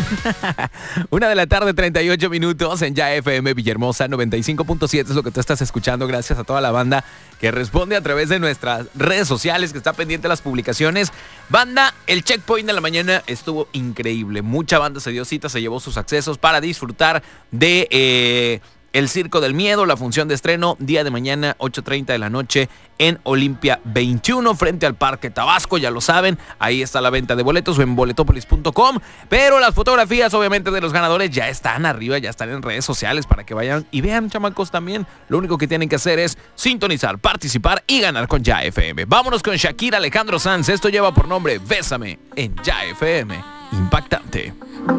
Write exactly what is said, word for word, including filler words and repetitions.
Una de la tarde, treinta y ocho minutos en Ya F M Villahermosa, noventa y cinco punto siete es lo que tú estás escuchando. Gracias a toda la banda que responde a través de nuestras redes sociales, que está pendiente de las publicaciones. Banda, el checkpoint de la mañana estuvo increíble. Mucha banda se dio cita, se llevó sus accesos para disfrutar de... Eh, El Circo del Miedo, la función de estreno, día de mañana, ocho treinta de la noche, en Olimpia veintiuno, frente al Parque Tabasco, ya lo saben, ahí está la venta de boletos o en boletopolis punto com, pero las fotografías, obviamente, de los ganadores ya están arriba, ya están en redes sociales para que vayan y vean, chamacos, también. Lo único que tienen que hacer es sintonizar, participar y ganar con Ya F M. Vámonos con Shakira Alejandro Sanz, esto lleva por nombre Bésame, en Ya F M. Impactante.